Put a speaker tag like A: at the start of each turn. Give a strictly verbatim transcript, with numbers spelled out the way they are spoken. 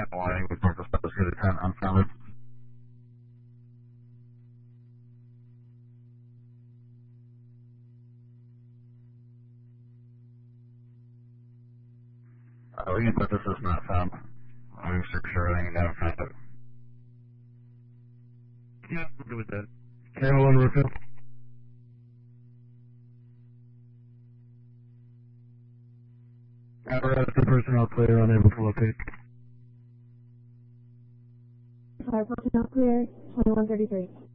A: ten warning, we purpose associated ten unfounded. Uh, we can put this as not found. I'm sure everything never found it.
B: Yeah, we're good with that.
A: Channel one refill. Apparatus and personnel clear, unable to locate.
C: Fire personnel clear, twenty-one thirty-three.